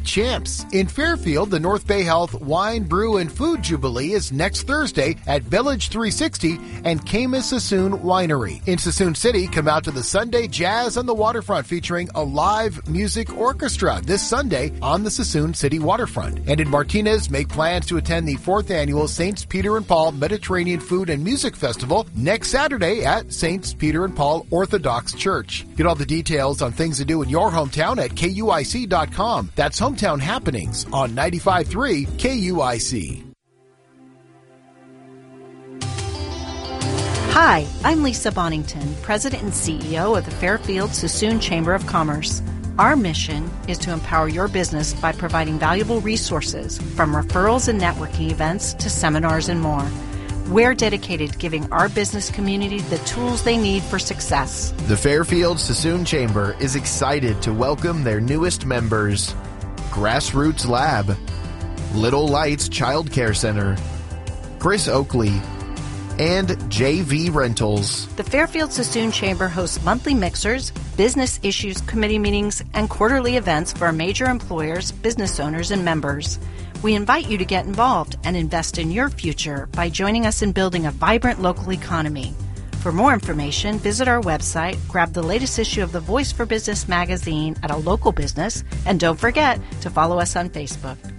with champs. In Fairfield, the North Bay Health Wine, Brew, and Food Jubilee is next Thursday at Village 360 and Camus Sassoon Winery. In Sassoon City, come out to the Sunday Jazz on the Waterfront featuring a live music orchestra this Sunday on the Sassoon City waterfront. And in Martinez, make plans to attend the 4th annual Saints Peter and Paul Mediterranean Food and Music Festival next Saturday at Saints Peter and Paul Orthodox Church. Get all the details on things to do in your hometown at KUIC.com. That's Hometown Happenings on 95.3 KUIC. Hi, I'm Lisa Bonington, President and CEO of the Fairfield Sassoon Chamber of Commerce. Our mission is to empower your business by providing valuable resources, from referrals and networking events to seminars and more. We're dedicated to giving our business community the tools they need for success. The Fairfield Sassoon Chamber is excited to welcome their newest members: Grassroots Lab, Little Lights Child Care Center, Chris Oakley, and JV Rentals. The Fairfield Sassoon Chamber hosts monthly mixers, business issues committee meetings, and quarterly events for our major employers, business owners, and members. We invite you to get involved and invest in your future by joining us in building a vibrant local economy. For more information, visit our website, grab the latest issue of the Voice for Business magazine at a local business, and don't forget to follow us on Facebook.